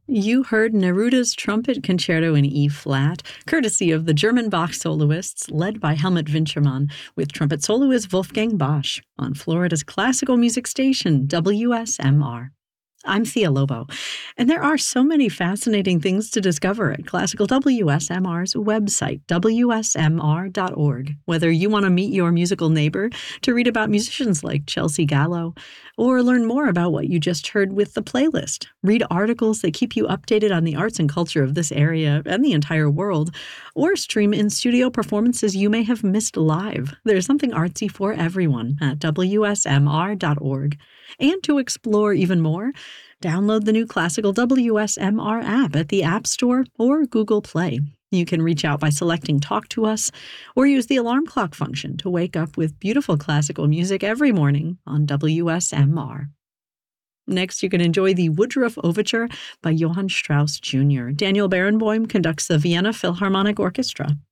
You heard Neruda's Trumpet Concerto in E-flat, courtesy of the German Bach soloists led by Helmut Winchermann, with trumpet soloist Wolfgang Bosch, on Florida's classical music station, WSMR. I'm Thea Lobo, and there are so many fascinating things to discover at Classical WSMR's website, wsmr.org. Whether you want to meet your musical neighbor, to read about musicians like Chelsea Gallo, or learn more about what you just heard with the playlist, read articles that keep you updated on the arts and culture of this area and the entire world, or stream in-studio performances you may have missed live. There's something artsy for everyone at wsmr.org. And to explore even more, download the new Classical WSMR app at the App Store or Google Play. You can reach out by selecting Talk to Us or use the alarm clock function to wake up with beautiful classical music every morning on WSMR. Next, you can enjoy the Woodruff Overture by Johann Strauss Jr. Daniel Barenboim conducts the Vienna Philharmonic Orchestra.